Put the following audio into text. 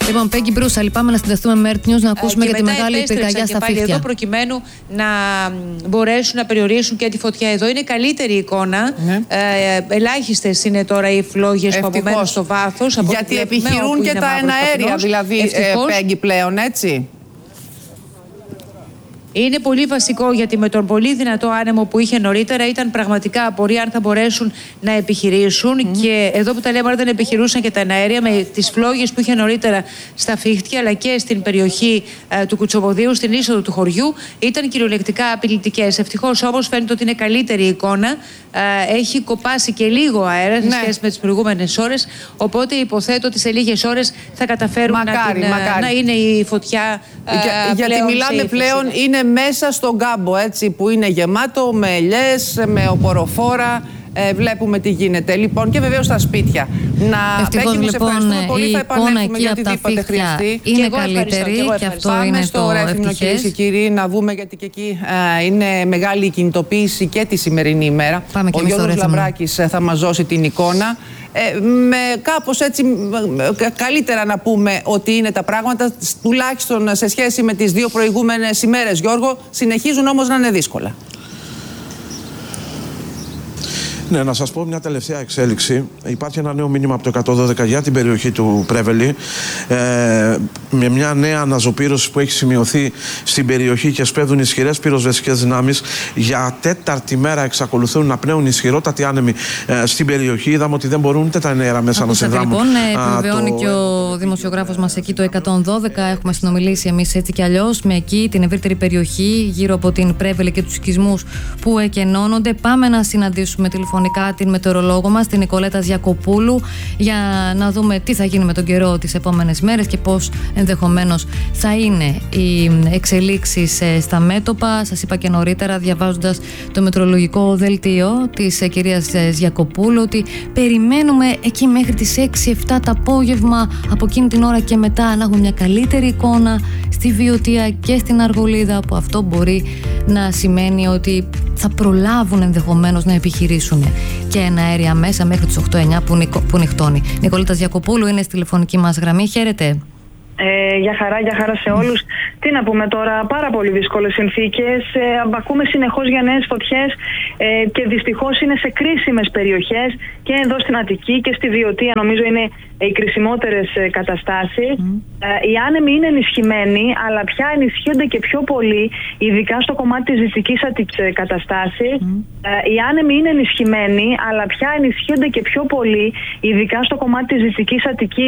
Λοιπόν, Πέγγι Μπρούσα, λυπάμαι να συνδεθούμε με Earth News να ακούσουμε για τη μεγάλη πυρκαγιά στα Φίχτια. Εδώ προκειμένου να μπορέσουν να περιορίσουν και τη φωτιά. Εδώ είναι καλύτερη εικόνα. Ελάχιστες είναι τώρα οι φλόγες που απομένουν στο βάθος. Γιατί επιχειρούν και τα εναέρια, δηλαδή, Πέγγι, πλέον, έτσι. Είναι πολύ βασικό, γιατί με τον πολύ δυνατό άνεμο που είχε νωρίτερα ήταν πραγματικά απορία αν θα μπορέσουν να επιχειρήσουν. Και εδώ που τα λέμε, δεν επιχειρούσαν και τα εναέρια με τις φλόγες που είχε νωρίτερα στα Φίχτια, αλλά και στην περιοχή του Κουτσοβοδίου, στην είσοδο του χωριού, ήταν κυριολεκτικά απειλητικές. Ευτυχώς όμως φαίνεται ότι είναι καλύτερη εικόνα. Έχει κοπάσει και λίγο αέρα σε σχέση με τις προηγούμενες ώρες. Οπότε υποθέτω ότι σε λίγες ώρες θα καταφέρουν να είναι η φωτιά. Γιατί μιλάμε πλέον, είναι μέσα στον κάμπο, έτσι, που είναι γεμάτο με ελιές, με οποροφόρα. Βλέπουμε τι γίνεται. Λοιπόν, και βεβαίως στα σπίτια. Ευτυχώς λοιπόν πολύ, η θα εικόνα εκεί για από τα Φίχτια είναι καλύτερη και αυτό πάμε είναι στο το Ρέθυμνο, κυρίες και κύριοι, να δούμε, γιατί και εκεί είναι μεγάλη η κινητοποίηση και τη σημερινή ημέρα. Ο Γιώργος Λαμπράκης θα μας δώσει την εικόνα. Με κάπως έτσι καλύτερα να πούμε ότι είναι τα πράγματα, τουλάχιστον σε σχέση με τις δύο προηγούμενες ημέρες, Γιώργο. Συνεχίζουν όμως να είναι δύσκολα. Ναι, να σας πω μια τελευταία εξέλιξη. Υπάρχει ένα νέο μήνυμα από το 112 για την περιοχή του Πρέβελη, με μια νέα αναζωπήρωση που έχει σημειωθεί στην περιοχή και σπέβδουν ισχυρές πυροσβεστικές δυνάμεις. Για τέταρτη μέρα εξακολουθούν να πνέουν ισχυρότατοι άνεμοι στην περιοχή. Είδαμε ότι δεν μπορούν ούτε τα εναέρα μέσα να συνδράμουν. Λοιπόν, επιβεβαιώνει και ο δημοσιογράφος μας εκεί το 112. Έχουμε συνομιλήσει εμείς έτσι κι αλλιώς με εκεί την ευρύτερη περιοχή γύρω από την Πρέβελη και τους οικισμούς που εκενώνονται. Πάμε να συναντήσουμε τηλεφωνικά την μετεωρολόγο μας, την Νικολέτα Γιακοπούλου, για να δούμε τι θα γίνει με τον καιρό τις επόμενες μέρες και πώς ενδεχομένως θα είναι οι εξελίξεις στα μέτωπα. Σας είπα και νωρίτερα, διαβάζοντας το μετεωρολογικό δελτίο της κυρίας Γιακοπούλου, ότι περιμένουμε εκεί μέχρι τις 6-7 το απόγευμα, από εκείνη την ώρα και μετά, να έχουμε μια καλύτερη εικόνα στη Βιωτία και στην Αργολίδα, που αυτό μπορεί να σημαίνει ότι θα προλάβουν ενδεχομένως να επιχειρήσουν και ένα αέρια μέσα μέχρι τις 8-9 που νυχτώνει. Νικολέτα Γιακοπούλου είναι στη τηλεφωνική μας γραμμή. Χαίρετε. Γεια χαρά σε όλους. Τι να πούμε τώρα, πάρα πολύ δύσκολες συνθήκες. Ακούμε συνεχώς για νέες φωτιές και δυστυχώς είναι σε κρίσιμες περιοχές και εδώ στην Αττική και στη Βιωτία, νομίζω είναι οι κρισιμότερες καταστάσεις. Οι άνεμοι είναι ενισχυμένοι, αλλά πια ενισχύονται και πιο πολύ, ειδικά στο κομμάτι της δυτικής Αττικής καταστάσεις. Οι άνεμοι είναι ενισχυμένοι, αλλά πια ενισχύονται και πιο πολύ, ειδικά στο κομμάτι της δυτικής Αττικής.